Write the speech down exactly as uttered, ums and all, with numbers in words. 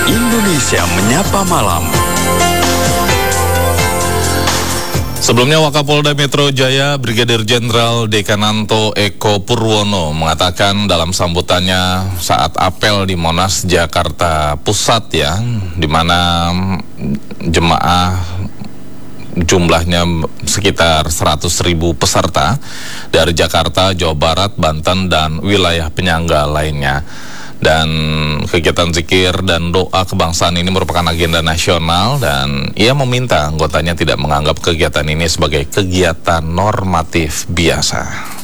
Indonesia Menyapa Malam. Sebelumnya Wakapolda Metro Jaya Brigadir Jenderal Dekananto Eko Purwono mengatakan dalam sambutannya saat apel di Monas Jakarta Pusat ya, di mana jemaah jumlahnya sekitar seratus ribu peserta dari Jakarta, Jawa Barat, Banten, dan wilayah penyangga lainnya. Dan kegiatan zikir dan doa kebangsaan ini merupakan agenda nasional dan ia meminta anggotanya tidak menganggap kegiatan ini sebagai kegiatan normatif biasa.